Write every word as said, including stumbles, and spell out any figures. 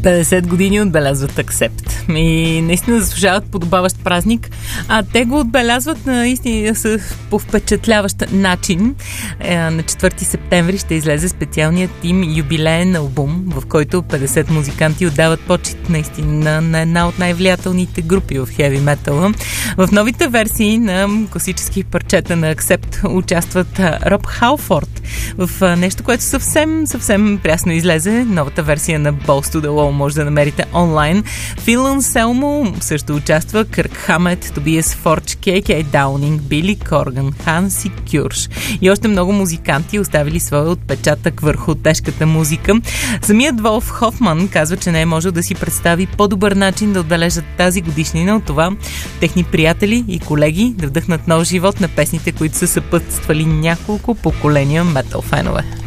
петдесет години отбелязват Accept. И наистина заслужават подобаващ празник. А те го отбелязват наистина по впечатляващ начин. На четвърти септември ще излезе специалният им юбилеен албум, в който петдесет музиканти отдават почет наистина на една от най-влиятелните групи в хеви метала. В новите версии на класически парчета на Accept участват Роб Халфорд в нещо, което съвсем, съвсем прясно излезе. Новата версия на Balls to the Wall може да намерите онлайн. Фил Анселмо също участва, Кърк Хамет, Тобиас Фордж, Кей Кей Даунинг, Били Корган, Ханси Кюрш и още много музиканти оставили своя отпечатък върху тежката музика. Самият Волф Хофман казва, че не е можел да си представи по-добър начин да отбележат тази годишнина от това техни приятели и колеги да вдъхнат нов живот на песните, които са съпътствали няколко поколения метал фенове.